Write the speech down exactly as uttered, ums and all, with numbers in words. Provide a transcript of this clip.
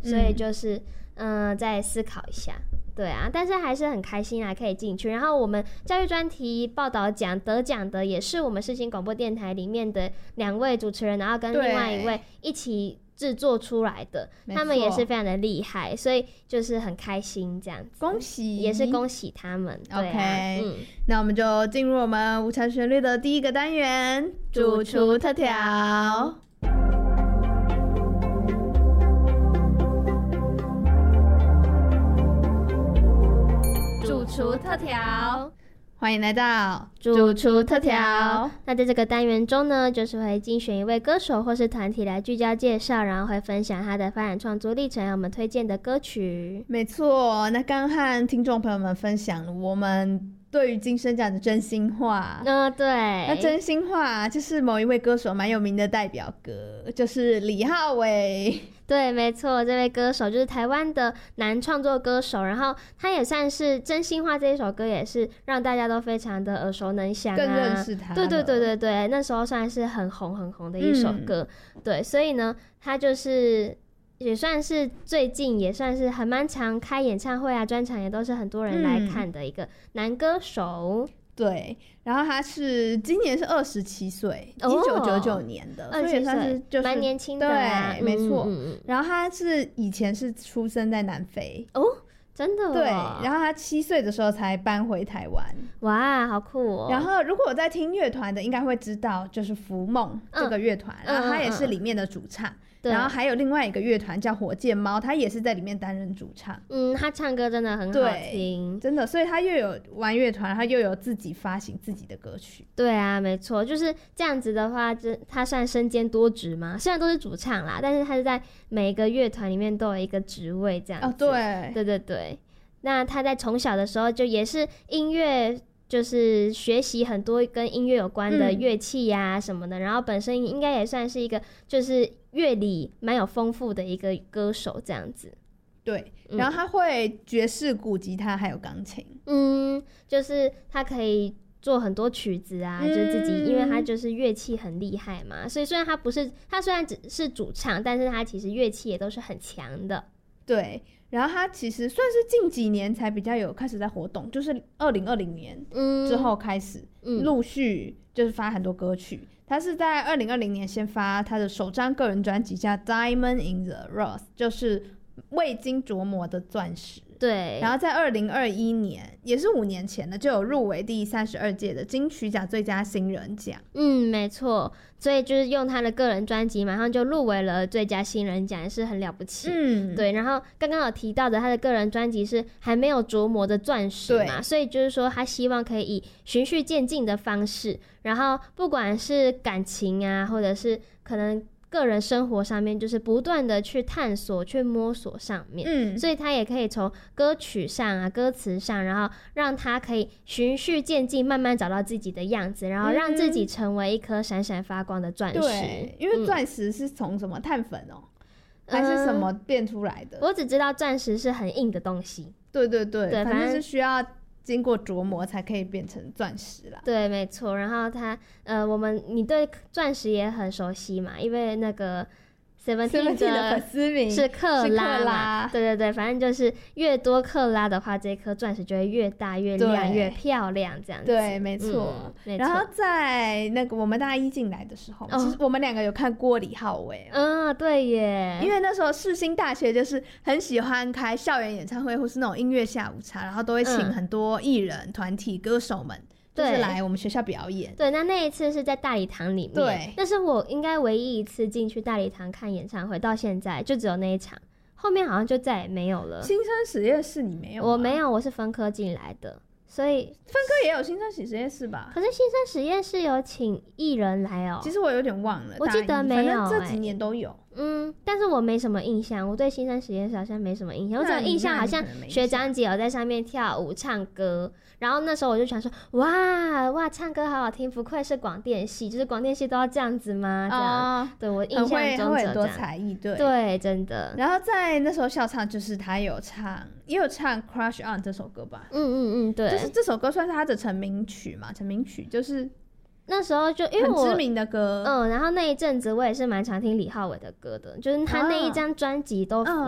所以就是嗯、呃，再思考一下。对啊，但是还是很开心啊，可以进去。然后我们教育专题报道奖得奖的也是我们世新广播电台里面的两位主持人，然后跟另外一位一起制作出来的，他们也是非常的厉害，所以就是很开心这样子。 恭喜， 也是恭喜他们。对啊 OK，、 嗯、 那我们就进入我们无产旋律的第一个单元——主厨特调。 主厨特调， 欢迎来到主厨特调。那在这个单元中呢，就是会精选一位歌手或是团体来聚焦介绍，然后会分享他的发展创作历程，还有我们推荐的歌曲。 没错，那刚和听众朋友们分享了我们对于金声奖的真心话。 嗯、呃，对。 那真心话就是某一位歌手蛮有名的代表歌，就是李浩伟。 对，没错，这位歌手就是台湾的男创作歌手，然后他也算是《真心话》这一首歌也是让大家都非常的耳熟能详啊， 更认识他。 对对对对对，那时候算是很红很红的一首歌。嗯、对，所以呢，他就是也算是最近也算是很蛮常开演唱会啊、专场也都是很多人来看的一个男歌手。嗯对，然后他是今年是二十七岁，一九九九年的， 哦、 所以也算是就是蛮年轻的、啊， 对，没错、 嗯嗯。 然后他是以前是出生在南非哦，真的、哦。 对，然后他七岁的时候才搬回台湾。 哇，好酷哦！ 然后如果我在听乐团的，应该会知道就是浮梦这个乐团，嗯、然后他也是里面的主唱。嗯嗯然后还有另外一个乐团叫火箭猫，他也是在里面担任主唱。 嗯，他唱歌真的很好听， 真的，所以他又有玩乐团，他又有自己发行自己的歌曲。 对啊，没错，就是这样子的话，这他算身兼多职嘛。虽然都是主唱啦，但是他是在每一个乐团里面都有一个职位这样子。 哦，对， 对对对。那他在从小的时候就也是音乐。就是学习很多跟音乐有关的乐器呀、啊、什么的、嗯，然后本身应该也算是一个就是乐理蛮有丰富的一个歌手这样子。 对，然后他会爵士鼓、吉他还有钢琴。 嗯，就是他可以做很多曲子啊，嗯、就是自己，因为他就是乐器很厉害嘛，所以虽然他不是他虽然只是主唱，但是他其实乐器也都是很强的。 对。然后他其实算是近几年才比较有开始在活动，就是二零二零年之后开始陆续就是发很多歌曲。嗯、他是在二零二零年先发他的首张个人专辑叫《Diamond in the Rough》，就是未经琢磨的钻石。 对， 然后在二零二一年，也是五年前的，就有入围第三十二届的金曲奖最佳新人奖。 嗯，没错，所以就是用他的个人专辑，马上就入围了最佳新人奖，也是很了不起。嗯，对。然后刚刚有提到的，他的个人专辑是还没有琢磨的钻石嘛，所以就是说他希望可以以循序渐进的方式，然后不管是感情啊，或者是可能。个人生活上面就是不断的去探索去摸索上面、嗯、所以他也可以从歌曲上啊歌词上，然后让他可以循序渐进慢慢找到自己的样子，然后让自己成为一颗闪闪发光的钻石、嗯、 对，因为钻石是从什么碳粉哦、嗯、还是什么变出来的、 嗯、我只知道钻石是很硬的东西。 对对 对, 对反正是需要经过琢磨才可以变成钻石啦。 对，没错。然后他，呃，我们你对钻石也很熟悉嘛，因为那个 Seventeen 的粉丝名是克拉嘛， 对对对，反正就是越多克拉的话，这颗钻石就会越大、越亮、越漂亮，这样子。 对，没错、嗯。然后在那个我们大一进来的时候，哦、其实我们两个有看过李浩伟、喔。 嗯，对耶。 因为那时候世新大学就是很喜欢开校园演唱会，或是那种音乐下午茶，然后都会请很多艺人、团、嗯、体、歌手们。就是来我们学校表演。 对，那那一次是在大礼堂里面。对，那是我应该唯一一次进去大礼堂看演唱会，到现在就只有那一场，后面好像就再也没有了。 新生实验室你没有吗？ 我没有，我是分科进来的，所以分科也有新生实验室吧？ 可是新生实验室有请艺人来哦、喔。 其实我有点忘了， 我记得没有、欸， 这几年都有。 嗯，但是我没什么印象，我对新生实验室好像没什么印象，我只有印象好像学长姐有在上面跳舞唱歌，然后那时候我就想说，哇哇，唱歌好好听，不愧是广电系，就是广电系都要这样子吗？这样，哦、对我印象中会很多才艺，对对，真的。 然后在那时候校唱，就是他有唱，也有唱《Crush On》这首歌吧？ 嗯嗯嗯，对， 就是这首歌算是他的成名曲嘛，成名曲就是。 那时候就因为我很知名的歌， 嗯，然后那一阵子我也是蛮常听李浩伟的歌的，就是他那一张专辑都